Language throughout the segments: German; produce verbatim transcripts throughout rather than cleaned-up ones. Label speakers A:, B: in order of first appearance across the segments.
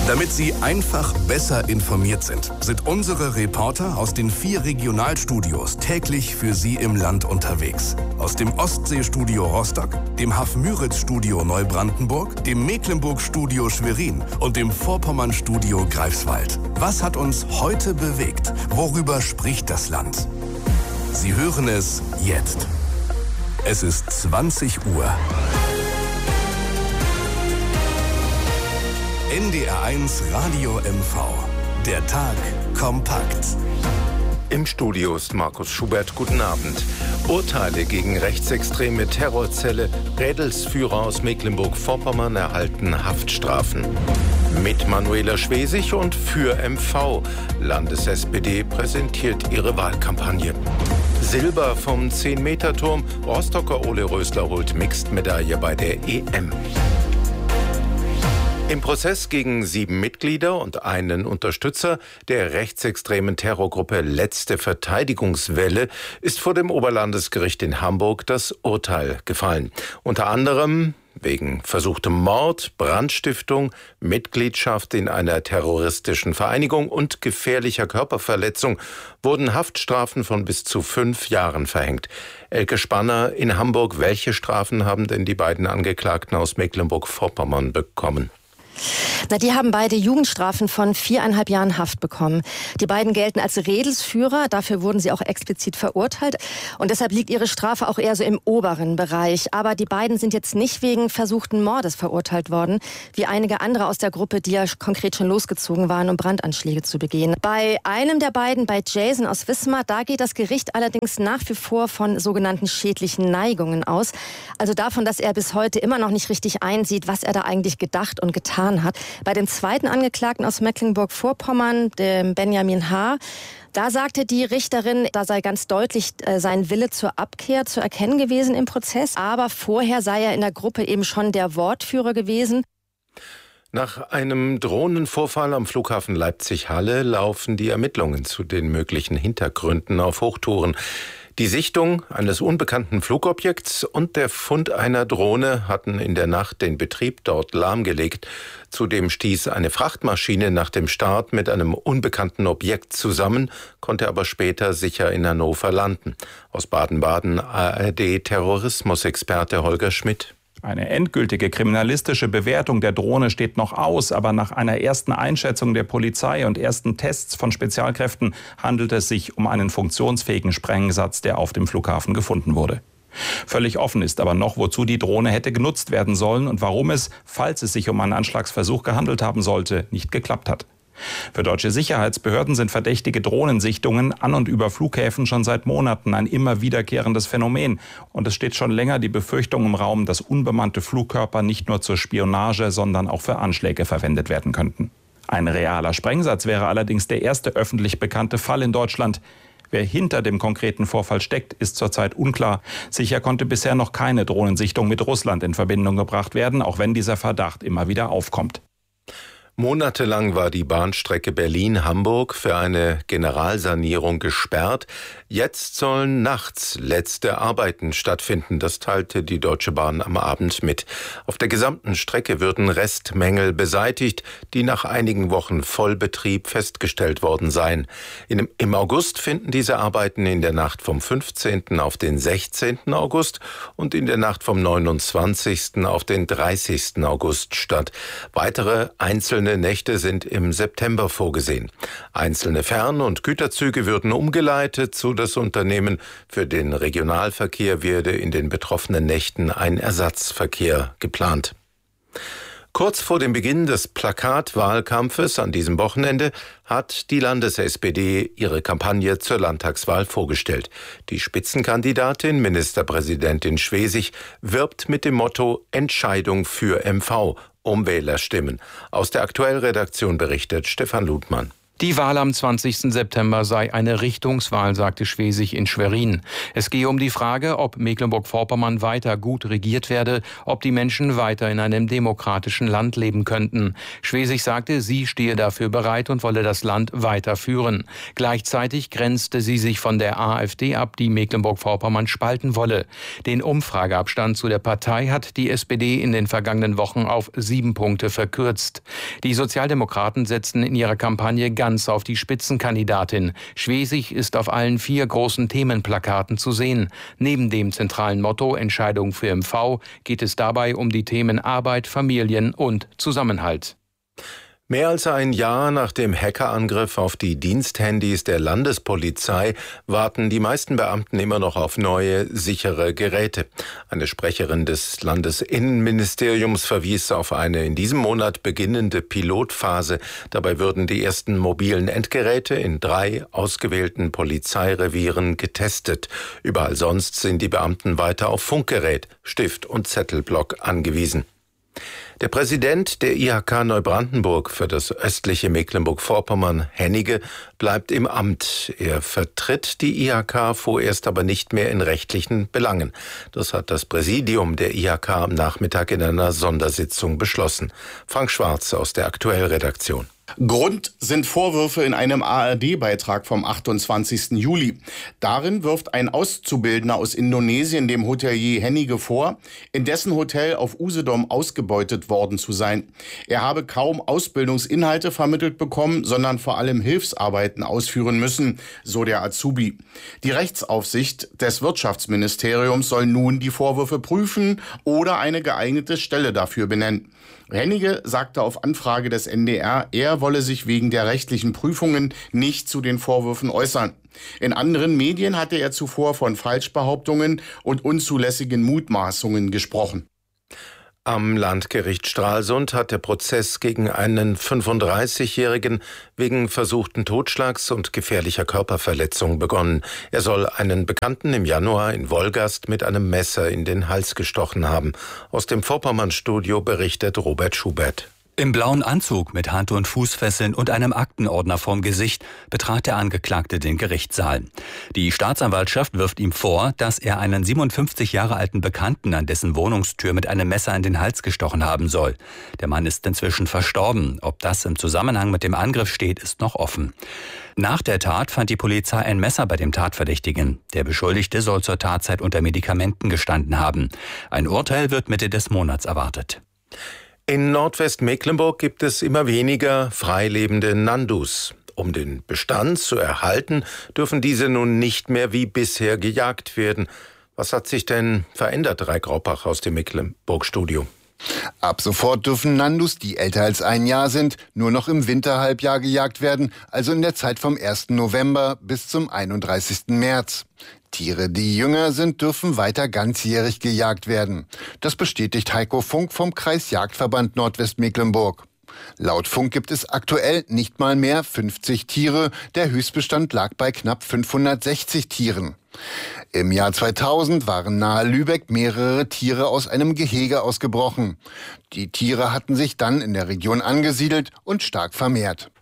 A: Damit Sie einfach besser informiert sind, sind unsere Reporter aus den vier Regionalstudios täglich für Sie im Land unterwegs. Aus dem Ostseestudio Rostock, dem Hafmüritz-Studio Neubrandenburg, dem Mecklenburg-Studio Schwerin und dem Vorpommern-Studio Greifswald. Was hat uns heute bewegt? Worüber spricht das Land? Sie hören es jetzt. Es ist zwanzig Uhr. N D R eins Radio M V. Der Tag kompakt.
B: Im Studio ist Markus Schubert. Guten Abend. Urteile gegen rechtsextreme Terrorzelle. Rädelsführer aus Mecklenburg-Vorpommern erhalten Haftstrafen. Mit Manuela Schwesig und für M V. Landes-S P D präsentiert ihre Wahlkampagne. Silber vom zehn-Meter-Turm. Rostocker Ole Rösler holt Mixed-Medaille bei der E M. Im Prozess gegen sieben Mitglieder und einen Unterstützer der rechtsextremen Terrorgruppe Letzte Verteidigungswelle ist vor dem Oberlandesgericht in Hamburg das Urteil gefallen. Unter anderem wegen versuchtem Mord, Brandstiftung, Mitgliedschaft in einer terroristischen Vereinigung und gefährlicher Körperverletzung wurden Haftstrafen von bis zu fünf Jahren verhängt. Elke Spanner in Hamburg, welche Strafen haben denn die beiden Angeklagten aus Mecklenburg-Vorpommern bekommen?
C: Na, die haben beide Jugendstrafen von viereinhalb Jahren Haft bekommen. Die beiden gelten als Rädelsführer, dafür wurden sie auch explizit verurteilt. Und deshalb liegt ihre Strafe auch eher so im oberen Bereich. Aber die beiden sind jetzt nicht wegen versuchten Mordes verurteilt worden, wie einige andere aus der Gruppe, die ja konkret schon losgezogen waren, um Brandanschläge zu begehen. Bei einem der beiden, bei Jason aus Wismar, da geht das Gericht allerdings nach wie vor von sogenannten schädlichen Neigungen aus. Also davon, dass er bis heute immer noch nicht richtig einsieht, was er da eigentlich gedacht und getan hat. Bei dem zweiten Angeklagten aus Mecklenburg-Vorpommern, dem Benjamin H., da sagte die Richterin, da sei ganz deutlich äh, sein Wille zur Abkehr zu erkennen gewesen im Prozess. Aber vorher sei er in der Gruppe eben schon der Wortführer gewesen.
B: Nach einem Drohnenvorfall am Flughafen Leipzig-Halle laufen die Ermittlungen zu den möglichen Hintergründen auf Hochtouren. Die Sichtung eines unbekannten Flugobjekts und der Fund einer Drohne hatten in der Nacht den Betrieb dort lahmgelegt. Zudem stieß eine Frachtmaschine nach dem Start mit einem unbekannten Objekt zusammen, konnte aber später sicher in Hannover landen. Aus Baden-Baden A R D-Terrorismusexperte Holger Schmidt.
D: Eine endgültige kriminalistische Bewertung der Drohne steht noch aus, aber nach einer ersten Einschätzung der Polizei und ersten Tests von Spezialkräften handelt es sich um einen funktionsfähigen Sprengsatz, der auf dem Flughafen gefunden wurde. Völlig offen ist aber noch, wozu die Drohne hätte genutzt werden sollen und warum es, falls es sich um einen Anschlagsversuch gehandelt haben sollte, nicht geklappt hat. Für deutsche Sicherheitsbehörden sind verdächtige Drohnensichtungen an und über Flughäfen schon seit Monaten ein immer wiederkehrendes Phänomen. Und es steht schon länger die Befürchtung im Raum, dass unbemannte Flugkörper nicht nur zur Spionage, sondern auch für Anschläge verwendet werden könnten. Ein realer Sprengsatz wäre allerdings der erste öffentlich bekannte Fall in Deutschland. Wer hinter dem konkreten Vorfall steckt, ist zurzeit unklar. Sicher konnte bisher noch keine Drohnensichtung mit Russland in Verbindung gebracht werden, auch wenn dieser Verdacht immer wieder aufkommt.
B: Monatelang war die Bahnstrecke Berlin-Hamburg für eine Generalsanierung gesperrt. Jetzt sollen nachts letzte Arbeiten stattfinden. Das teilte die Deutsche Bahn am Abend mit. Auf der gesamten Strecke würden Restmängel beseitigt, die nach einigen Wochen Vollbetrieb festgestellt worden seien. In, Im August finden diese Arbeiten in der Nacht vom fünfzehnten auf den sechzehnten August und in der Nacht vom neunundzwanzigsten auf den dreißigsten August statt. Weitere einzelne Nächte sind im September vorgesehen. Einzelne Fern- und Güterzüge würden umgeleitet, so das Unternehmen. Für den Regionalverkehr werde in den betroffenen Nächten ein Ersatzverkehr geplant. Kurz vor dem Beginn des Plakatwahlkampfes an diesem Wochenende hat die Landes-S P D ihre Kampagne zur Landtagswahl vorgestellt. Die Spitzenkandidatin, Ministerpräsidentin Schwesig, wirbt mit dem Motto Entscheidung für M V um Wählerstimmen. Aus der Aktuellredaktion berichtet Stefan Ludmann.
E: Die Wahl am zwanzigsten September sei eine Richtungswahl, sagte Schwesig in Schwerin. Es gehe um die Frage, ob Mecklenburg-Vorpommern weiter gut regiert werde, ob die Menschen weiter in einem demokratischen Land leben könnten. Schwesig sagte, sie stehe dafür bereit und wolle das Land weiter führen. Gleichzeitig grenzte sie sich von der AfD ab, die Mecklenburg-Vorpommern spalten wolle. Den Umfrageabstand zu der Partei hat die S P D in den vergangenen Wochen auf sieben Punkte verkürzt. Die Sozialdemokraten setzen in ihrer Kampagne ganz auf die Spitzenkandidatin. Schwesig ist auf allen vier großen Themenplakaten zu sehen. Neben dem zentralen Motto Entscheidung für M V geht es dabei um die Themen Arbeit, Familien und Zusammenhalt.
B: Mehr als ein Jahr nach dem Hackerangriff auf die Diensthandys der Landespolizei warten die meisten Beamten immer noch auf neue, sichere Geräte. Eine Sprecherin des Landesinnenministeriums verwies auf eine in diesem Monat beginnende Pilotphase. Dabei würden die ersten mobilen Endgeräte in drei ausgewählten Polizeirevieren getestet. Überall sonst sind die Beamten weiter auf Funkgerät, Stift und Zettelblock angewiesen. Der Präsident der I H K Neubrandenburg für das östliche Mecklenburg-Vorpommern, Hennige, bleibt im Amt. Er vertritt die I H K vorerst aber nicht mehr in rechtlichen Belangen. Das hat das Präsidium der I H K am Nachmittag in einer Sondersitzung beschlossen. Frank Schwarz aus der Aktuellredaktion.
F: Grund sind Vorwürfe in einem A R D-Beitrag vom achtundzwanzigsten Juli. Darin wirft ein Auszubildender aus Indonesien dem Hotelier Hennige vor, in dessen Hotel auf Usedom ausgebeutet worden zu sein. Er habe kaum Ausbildungsinhalte vermittelt bekommen, sondern vor allem Hilfsarbeiten ausführen müssen, so der Azubi. Die Rechtsaufsicht des Wirtschaftsministeriums soll nun die Vorwürfe prüfen oder eine geeignete Stelle dafür benennen. Hennige sagte auf Anfrage des N D R, er wolle sich wegen der rechtlichen Prüfungen nicht zu den Vorwürfen äußern. In anderen Medien hatte er zuvor von Falschbehauptungen und unzulässigen Mutmaßungen gesprochen.
B: Am Landgericht Stralsund hat der Prozess gegen einen fünfunddreißigjährigen wegen versuchten Totschlags und gefährlicher Körperverletzung begonnen. Er soll einen Bekannten im Januar in Wolgast mit einem Messer in den Hals gestochen haben. Aus dem Vorpommern-Studio berichtet Robert Schubert.
G: Im blauen Anzug mit Hand- und Fußfesseln und einem Aktenordner vorm Gesicht betrat der Angeklagte den Gerichtssaal. Die Staatsanwaltschaft wirft ihm vor, dass er einen siebenundfünfzig Jahre alten Bekannten an dessen Wohnungstür mit einem Messer in den Hals gestochen haben soll. Der Mann ist inzwischen verstorben. Ob das im Zusammenhang mit dem Angriff steht, ist noch offen. Nach der Tat fand die Polizei ein Messer bei dem Tatverdächtigen. Der Beschuldigte soll zur Tatzeit unter Medikamenten gestanden haben. Ein Urteil wird Mitte des Monats erwartet.
B: In Nordwestmecklenburg gibt es immer weniger freilebende Nandus. Um den Bestand zu erhalten, dürfen diese nun nicht mehr wie bisher gejagt werden. Was hat sich denn verändert, Raik Raupach aus dem Mecklenburg-Studio?
H: Ab sofort dürfen Nandus, die älter als ein Jahr sind, nur noch im Winterhalbjahr gejagt werden, also in der Zeit vom ersten November bis zum einunddreißigsten März. Tiere, die jünger sind, dürfen weiter ganzjährig gejagt werden. Das bestätigt Heiko Funk vom Kreisjagdverband Nordwestmecklenburg. Laut Funk gibt es aktuell nicht mal mehr fünfzig Tiere. Der Höchstbestand lag bei knapp fünfhundertsechzig Tieren. Im Jahr zweitausend waren nahe Lübeck mehrere Tiere aus einem Gehege ausgebrochen. Die Tiere hatten sich dann in der Region angesiedelt und stark vermehrt.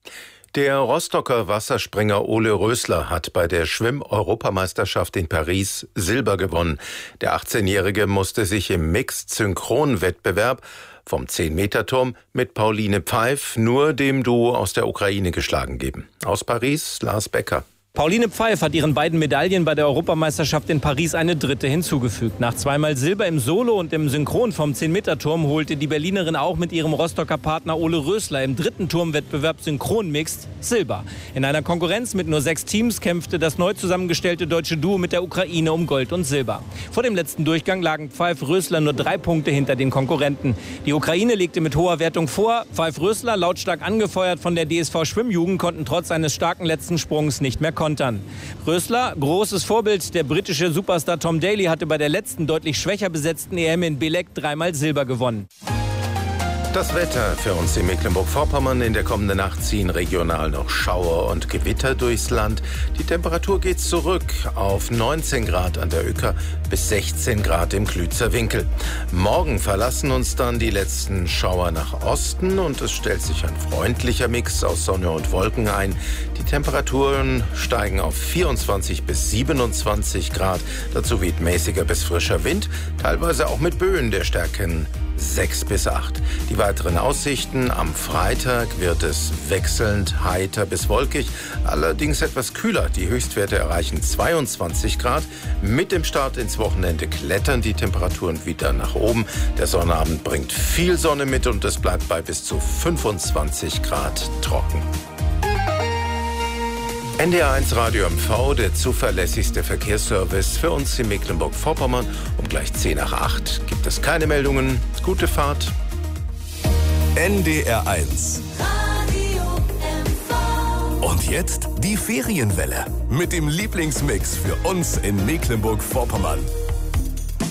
B: Der Rostocker Wasserspringer Ole Rösler hat bei der Schwimm-Europameisterschaft in Paris Silber gewonnen. Der achtzehnjährige musste sich im Mixed-Synchron-Wettbewerb vom zehn-Meter-Turm mit Pauline Pfeif, nur dem Duo aus der Ukraine, geschlagen geben. Aus Paris, Lars Becker.
I: Pauline Pfeif hat ihren beiden Medaillen bei der Europameisterschaft in Paris eine dritte hinzugefügt. Nach zweimal Silber im Solo und im Synchron vom zehn-Meter-Turm holte die Berlinerin auch mit ihrem Rostocker Partner Ole Rösler im dritten Turmwettbewerb Synchron Mixed Silber. In einer Konkurrenz mit nur sechs Teams kämpfte das neu zusammengestellte deutsche Duo mit der Ukraine um Gold und Silber. Vor dem letzten Durchgang lagen Pfeif-Rösler nur drei Punkte hinter den Konkurrenten. Die Ukraine legte mit hoher Wertung vor. Pfeif-Rösler, lautstark angefeuert von der D S V Schwimmjugend, konnten trotz eines starken letzten Sprungs nicht mehr kontern. Rösler, großes Vorbild, der britische Superstar Tom Daley, hatte bei der letzten deutlich schwächer besetzten E M in Belek dreimal Silber gewonnen.
B: Das Wetter für uns in Mecklenburg-Vorpommern. In der kommenden Nacht ziehen regional noch Schauer und Gewitter durchs Land. Die Temperatur geht zurück auf neunzehn Grad an der Uecker bis sechzehn Grad im Klützer Winkel. Morgen verlassen uns dann die letzten Schauer nach Osten und es stellt sich ein freundlicher Mix aus Sonne und Wolken ein. Die Temperaturen steigen auf vierundzwanzig bis siebenundzwanzig Grad. Dazu weht mäßiger bis frischer Wind, teilweise auch mit Böen der Stärken sechs bis acht. Die weiteren Aussichten: am Freitag wird es wechselnd heiter bis wolkig, allerdings etwas kühler. Die Höchstwerte erreichen zweiundzwanzig Grad. Mit dem Start ins Wochenende klettern die Temperaturen wieder nach oben. Der Sonnabend bringt viel Sonne mit und es bleibt bei bis zu fünfundzwanzig Grad trocken. N D R eins Radio M V, der zuverlässigste Verkehrsservice für uns in Mecklenburg-Vorpommern. Um gleich zehn nach acht gibt es keine Meldungen. Gute Fahrt.
A: N D R eins. Radio M V. Und jetzt die Ferienwelle mit dem Lieblingsmix für uns in Mecklenburg-Vorpommern.